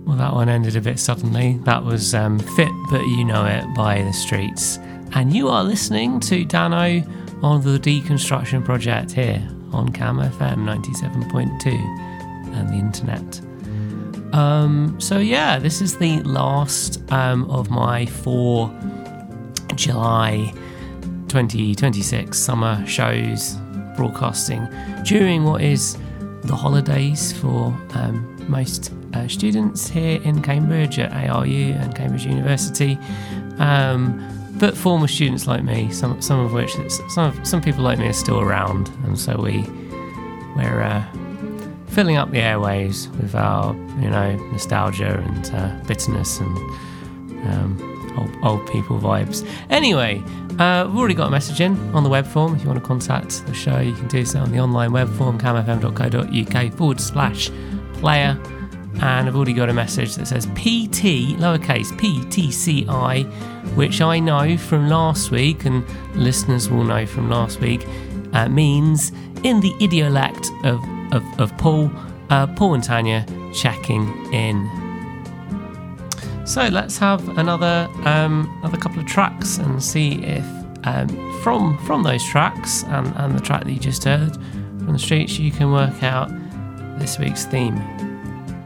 Well, that one ended a bit suddenly. That was Fit But You Know It by The Streets. And you are listening to Dano on the Deconstruction Project here on Cam FM 97.2 and the internet. So yeah, this is the last of my 4 July 2026 summer shows broadcasting during what is the holidays for most students here in Cambridge at ARU and Cambridge University, but former students like me, some of which some people like me are still around, and so we're filling up the airwaves with our nostalgia and bitterness and old people vibes. Anyway, we've already got a message in on the web form. If you want to contact the show, you can do so on the online web form, camfm.co.uk/player. And I've already got a message that says PT, lowercase PTCI, which I know from last week, and listeners will know from last week, means in the idiolect of Paul and Tanya checking in. So let's have another couple of tracks and see if from those tracks and the track that you just heard from The Streets, you can work out this week's theme.